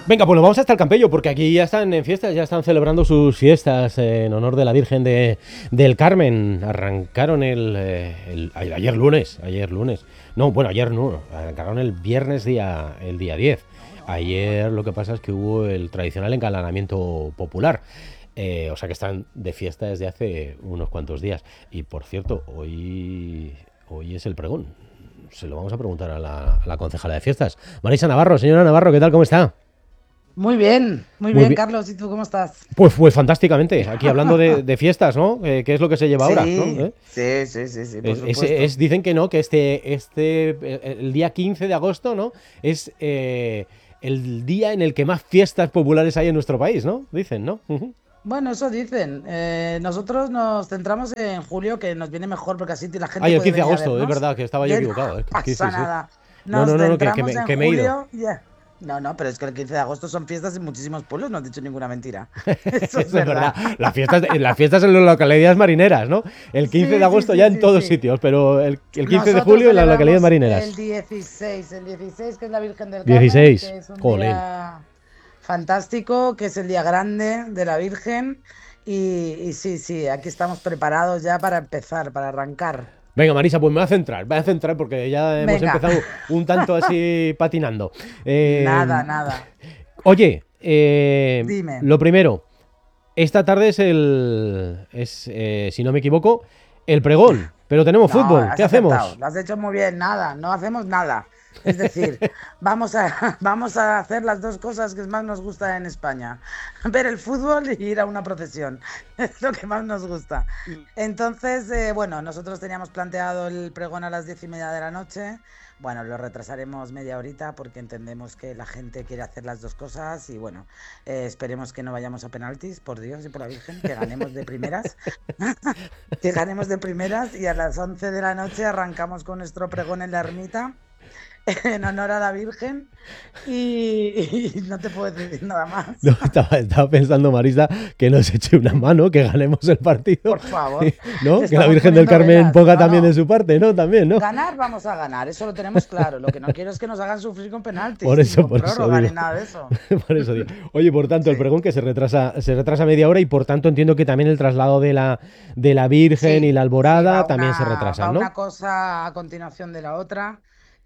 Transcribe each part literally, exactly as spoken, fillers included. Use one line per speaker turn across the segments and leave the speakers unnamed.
Venga, pues nos vamos hasta el Campello, porque aquí ya están en fiestas, ya están celebrando sus fiestas eh, en honor de la Virgen de, del Carmen. Arrancaron el, eh, el- a- ayer lunes, ayer lunes. No, bueno, ayer no, arrancaron el viernes día, el día diez. Ayer lo que pasa es que hubo el tradicional engalanamiento popular. Eh, o sea que están de fiesta desde hace unos cuantos días. Y por cierto, hoy, hoy es el pregón. Se lo vamos a preguntar a la, a la concejala de fiestas. Marisa Navarro, señora Navarro, ¿qué tal? ¿Cómo está?
Muy bien, muy
Muy
bien,
bien.
Carlos. ¿Y tú cómo estás?
Pues, pues fantásticamente, aquí hablando de, de fiestas, ¿no? Eh, ¿qué es lo que se lleva ahora, ¿no?
Sí,
¿Eh?
sí, sí, sí, sí, por
Es, es-
supuesto.
es- dicen que no, que este, este, eh, el día quince de agosto, ¿no? Es eh, el día en el que más fiestas populares hay en nuestro país, ¿no? Dicen, ¿no? Ujú.
Bueno, eso dicen. Eh, nosotros nos centramos en julio, que nos viene mejor porque así la gente
Ay, el
puede
quince de
venir a
agosto, es
vernos.
verdad que estaba yo
Que no
equivocado. ¿Eh? Que sí,
pasa
sí.
nada.
No,
Nos
no, no, no, que, que
centramos
me,
en
que me he ido.
julio. Ya. No, no, pero es que el quince de agosto son fiestas en muchísimos pueblos, no has dicho ninguna mentira. Eso es
Eso es verdad.
verdad.
Las fiestas, las fiestas en las localidades marineras, ¿no? El quince de
Sí, sí,
agosto
sí,
ya en
sí,
todos
sí.
sitios, pero el, el quince de
Nosotros
julio en las localidades
celebramos el
marineras.
dieciséis, el dieciséis que es la Virgen del Carmen,
dieciséis.
que es un
Jolín.
día fantástico, que es el día grande de la Virgen. Y, y sí, sí, aquí estamos preparados ya para empezar, para arrancar.
Venga, Marisa, pues me voy a centrar, me voy a centrar porque ya hemos
Venga,
empezado un tanto así patinando. Eh,
nada, nada.
oye, eh,
Dime.
lo primero, esta tarde es el, es, eh, si no me equivoco, el pregón, pero tenemos
No,
fútbol,
has
¿qué
acertado,
hacemos?
lo has hecho muy bien, nada, no hacemos nada. Es decir, vamos a, vamos a hacer las dos cosas que más nos gusta en España, ver el fútbol y ir a una procesión, es lo que más nos gusta. Entonces, eh, bueno, nosotros teníamos planteado el pregón a las diez y media de la noche. Bueno, lo retrasaremos media horita porque entendemos que la gente quiere hacer las dos cosas y bueno, eh, esperemos que no vayamos a penaltis, por Dios y por la Virgen, que ganemos de primeras. Que ganemos de primeras y a las once de la noche arrancamos con nuestro pregón en la ermita en honor a la Virgen y, y no te puedo decir nada
No,
más.
estaba, estaba pensando, Marisa, que nos eche una mano, que ganemos el partido,
Por favor,
¿no? Que la
estamos
Virgen del
poniendo
Carmen
velas.
ponga
No,
también de
no.
su parte, ¿no? También, ¿no?
Ganar vamos a ganar, eso lo tenemos claro. Lo que no quiero es que nos hagan sufrir con
Por
penaltis, ni
eso,
con
por eso
prórroga,
digo.
ni nada de eso.
Por eso digo. Oye, por tanto, el
Sí,
pregón que se retrasa, se retrasa media hora y por tanto entiendo que también el traslado de la, de la Virgen y
sí,
la
sí,
alborada
va
también se
una, va
retrasan, ¿no?
una cosa a continuación de la otra.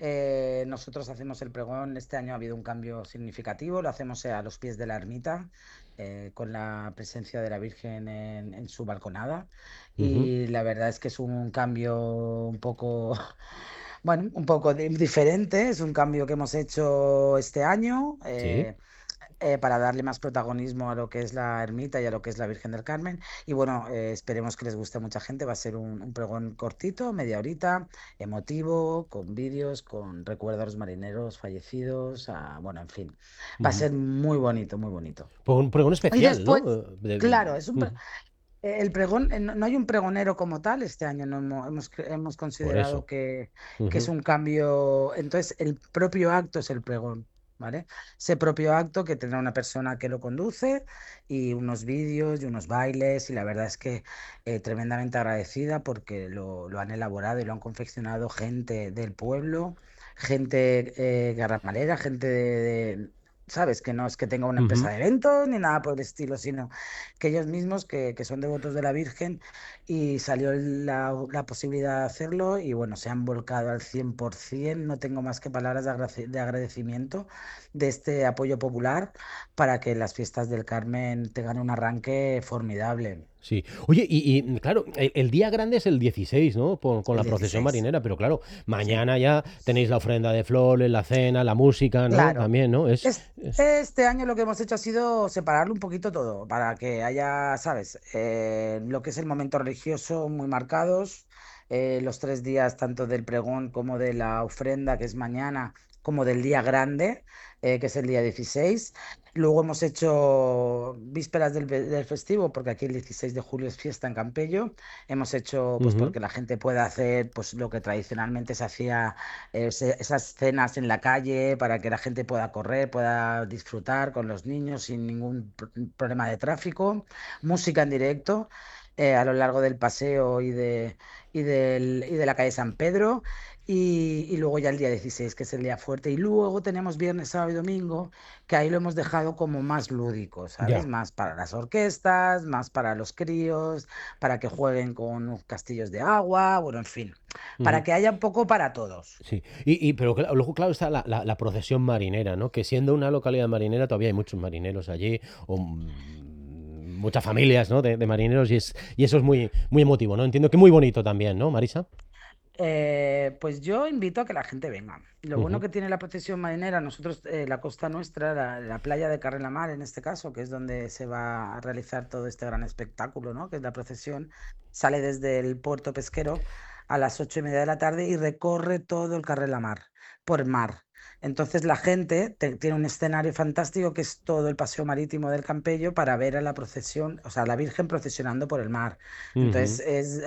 Eh, nosotros hacemos el pregón, este año ha habido un cambio significativo, lo hacemos eh, a los pies de la ermita, eh, con la presencia de la Virgen en, en su balconada.
Ujú.
Y la verdad es que es un cambio un poco, bueno, un poco di- diferente, es un cambio que hemos hecho este año.
Sí.
Eh, eh, para darle más protagonismo a lo que es la ermita y a lo que es la Virgen del Carmen. Y bueno, eh, esperemos que les guste a mucha gente. Va a ser un, un pregón cortito, media horita, emotivo, con vídeos, con recuerdos a los marineros fallecidos. Ah, bueno, en fin, va a
Ujú.
ser muy bonito, muy bonito.
Pues un pregón
Y
especial, ¿no?
después,
De-
claro, es un, pre-
Ujú.
eh, el pregón, eh, no, no hay un pregonero como tal este año, no hemos, hemos, cre- hemos
Por
considerado
eso.
que, que es
Ujú.
un cambio, entonces el propio acto es el pregón, ¿vale? Ese propio acto que tendrá una persona que lo conduce y unos vídeos y unos bailes y la verdad es que eh, tremendamente agradecida porque lo, lo han elaborado y lo han confeccionado gente del pueblo, gente eh, garramalera, gente de, de- ¿sabes? Que no es que tenga una empresa
Ujú.
de eventos ni nada por el estilo, sino que ellos mismos, que, que son devotos de la Virgen, y salió la, la posibilidad de hacerlo y bueno, se han volcado al cien por ciento. No tengo más que palabras de, agraci- de agradecimiento de este apoyo popular para que las fiestas del Carmen tengan un arranque formidable.
Sí. Oye, y, y, claro, el, el día grande es el dieciséis, ¿no? Con, con
El
la procesión
dieciséis,
marinera, pero claro,
sí.
mañana ya tenéis la ofrenda de flores, la cena, la música, ¿no?
Claro.
También, ¿no? Es,
Es-
es-
Este año lo que hemos hecho ha sido separarlo un poquito todo, para que haya, ¿sabes? Eh, lo que es el momento religioso muy marcados, eh, los tres días tanto del pregón como de la ofrenda, que es mañana, como del día grande, eh, que es el día dieciséis. Luego hemos hecho vísperas del, ve- del festivo, porque aquí el dieciséis de julio es fiesta en Campello. Hemos hecho, pues
Ujú.
porque la gente pueda hacer pues lo que tradicionalmente se hacía, ese- esas cenas en la calle para que la gente pueda correr, pueda disfrutar con los niños sin ningún pr- problema de tráfico, música en directo eh, a lo largo del paseo y de, y del- y de la calle San Pedro. Y, y luego ya el día dieciséis, que es el día fuerte. Y luego tenemos viernes, sábado y domingo, que ahí lo hemos dejado como más lúdico, ¿sabes?
Ya.
Más para las orquestas, más para los críos, para que jueguen con castillos de agua, bueno, en fin, para
Ujú.
que haya un poco para todos.
Sí, y, y- pero cla- luego, claro, está la, la- la procesión marinera, ¿no? Que siendo una localidad marinera, todavía hay muchos marineros allí, o mm, muchas familias, ¿no? De, de marineros, y, es, y eso es muy, muy emotivo, ¿no? Entiendo que muy bonito también, ¿no, Marisa?
Eh, pues yo invito a que la gente venga. Y lo bueno
Ujú,
que tiene la procesión marinera, nosotros, eh, la costa nuestra, la, la playa de Carrelamar en este caso, que es donde se va a realizar todo este gran espectáculo, ¿no? Que es la procesión, sale desde el puerto pesquero a las ocho y media de la tarde y recorre todo el Carrelamar por mar. Entonces la gente te- tiene un escenario fantástico que es todo el paseo marítimo del Campello para ver a la procesión, o sea, a la Virgen procesionando por el mar. Entonces
ujú.
es